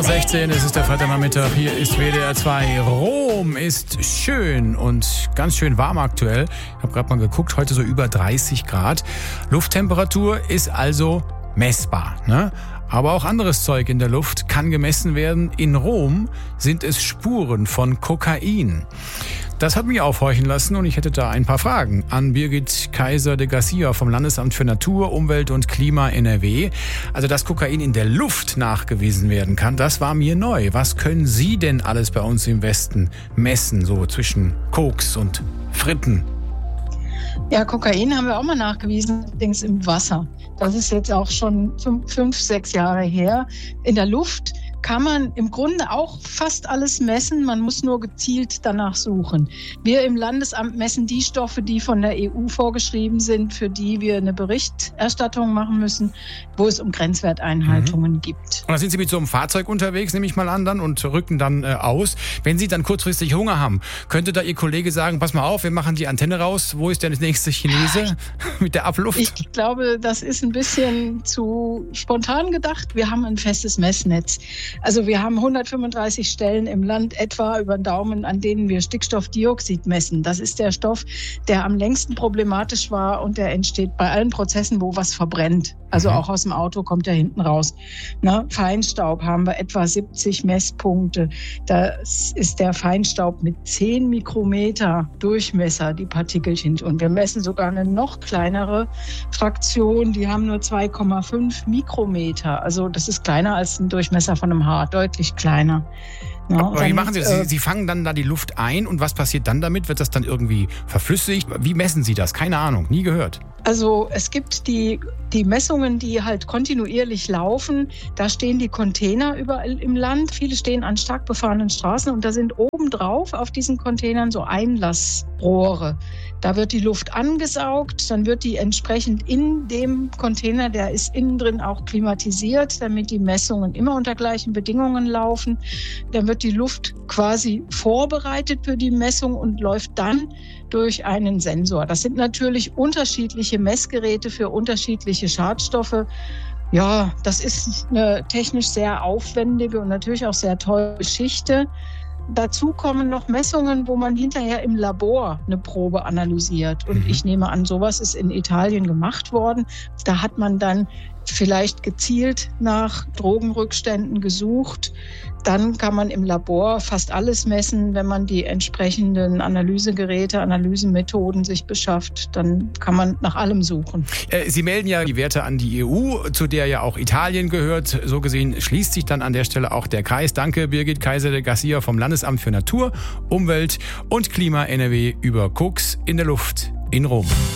16 Uhr, es ist der Freitagnachmittag, hier ist WDR 2. Rom ist schön und ganz schön warm aktuell. Ich habe gerade mal geguckt, heute so über 30 Grad. Lufttemperatur ist also messbar, ne? Aber auch anderes Zeug in der Luft kann gemessen werden. In Rom sind es Spuren von Kokain. Das hat mich aufhorchen lassen und ich hätte da ein paar Fragen an Birgit Kaiser de Garcia vom Landesamt für Natur, Umwelt und Klima NRW. Also, dass Kokain in der Luft nachgewiesen werden kann, das war mir neu. Was können Sie denn alles bei uns im Westen messen, so zwischen Koks und Fritten? Ja, Kokain haben wir auch mal nachgewiesen, allerdings im Wasser. Das ist jetzt auch schon 5, 6 Jahre her. In der Luft kann man im Grunde auch fast alles messen. Man muss nur gezielt danach suchen. Wir im Landesamt messen die Stoffe, die von der EU vorgeschrieben sind, für die wir eine Berichterstattung machen müssen, wo es um Grenzwerteinhaltungen gibt. Und da sind Sie mit so einem Fahrzeug unterwegs, nehme ich mal an, dann, und rücken dann aus. Wenn Sie dann kurzfristig Hunger haben, könnte da Ihr Kollege sagen, pass mal auf, wir machen die Antenne raus. Wo ist denn das nächste Chinese mit der Abluft? Ich glaube, das ist ein bisschen zu spontan gedacht. Wir haben ein festes Messnetz. Also wir haben 135 Stellen im Land etwa über den Daumen, an denen wir Stickstoffdioxid messen. Das ist der Stoff, der am längsten problematisch war und der entsteht bei allen Prozessen, wo was verbrennt. Also auch aus dem Auto kommt er hinten raus. Ne? Feinstaub haben wir etwa 70 Messpunkte. Das ist der Feinstaub mit 10 Mikrometer Durchmesser, die Partikelchen. Und wir messen sogar eine noch kleinere Fraktion, die haben nur 2,5 Mikrometer. Also das ist kleiner als ein Durchmesser von einem Haar, deutlich kleiner. Ja, aber wie machen Sie das? Sie fangen dann da die Luft ein und was passiert dann damit? Wird das dann irgendwie verflüssigt? Wie messen Sie das? Keine Ahnung, nie gehört. Also es gibt die Messungen, die halt kontinuierlich laufen. Da stehen die Container überall im Land. Viele stehen an stark befahrenen Straßen und da sind obendrauf auf diesen Containern so Einlassrohre. Da wird die Luft angesaugt, dann wird die entsprechend in dem Container, der ist innen drin auch klimatisiert, damit die Messungen immer unter gleichen Bedingungen laufen. Dann wird die Luft quasi vorbereitet für die Messung und läuft dann durch einen Sensor. Das sind natürlich unterschiedliche Messgeräte für unterschiedliche Schadstoffe. Ja, das ist eine technisch sehr aufwendige und natürlich auch sehr teure Geschichte. Dazu kommen noch Messungen, wo man hinterher im Labor eine Probe analysiert. Und ich nehme an, sowas ist in Italien gemacht worden. Da hat man dann vielleicht gezielt nach Drogenrückständen gesucht. Dann kann man im Labor fast alles messen, wenn man die entsprechenden Analysegeräte, Analysemethoden sich beschafft. Dann kann man nach allem suchen. Sie melden ja die Werte an die EU, zu der ja auch Italien gehört. So gesehen schließt sich dann an der Stelle auch der Kreis. Danke, Birgit Kaiser de Garcia vom Landesamt für Natur, Umwelt und Klima NRW über Koks in der Luft in Rom.